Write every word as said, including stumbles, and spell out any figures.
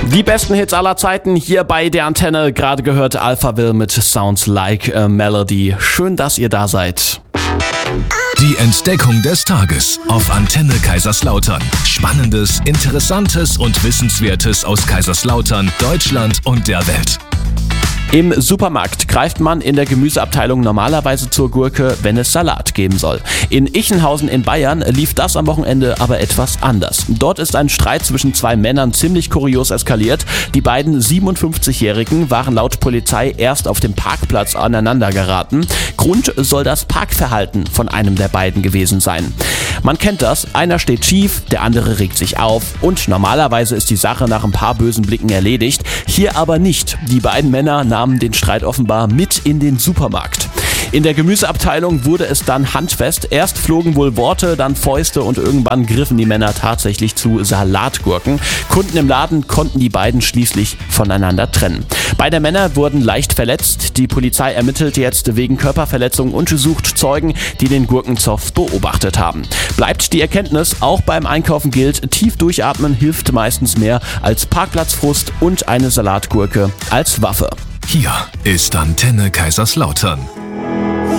Die besten Hits aller Zeiten hier bei der Antenne. Gerade gehört Alphaville mit Sounds Like a Melody. Schön, dass ihr da seid. Die Entdeckung des Tages auf Antenne Kaiserslautern. Spannendes, Interessantes und Wissenswertes aus Kaiserslautern, Deutschland und der Welt. Im Supermarkt greift man in der Gemüseabteilung normalerweise zur Gurke, wenn es Salat geben soll. In Ichenhausen in Bayern lief das am Wochenende aber etwas anders. Dort ist ein Streit zwischen zwei Männern ziemlich kurios eskaliert. Die beiden siebenundfünfzigjährigen waren laut Polizei erst auf dem Parkplatz aneinander geraten. Grund soll das Parkverhalten von einem der beiden gewesen sein. Man kennt das, einer steht schief, der andere regt sich auf und normalerweise ist die Sache nach ein paar bösen Blicken erledigt. Hier aber nicht. Die beiden Männer nahmen den Streit offenbar mit in den Supermarkt. In der Gemüseabteilung wurde es dann handfest. Erst flogen wohl Worte, dann Fäuste und irgendwann griffen die Männer tatsächlich zu Salatgurken. Kunden im Laden konnten die beiden schließlich voneinander trennen. Beide Männer wurden leicht verletzt. Die Polizei ermittelt jetzt wegen Körperverletzung und sucht Zeugen, die den Gurkenzoff beobachtet haben. Bleibt die Erkenntnis, auch beim Einkaufen gilt, tief durchatmen hilft meistens mehr als Parkplatzfrust und eine Salatgurke als Waffe. Hier ist Antenne Kaiserslautern.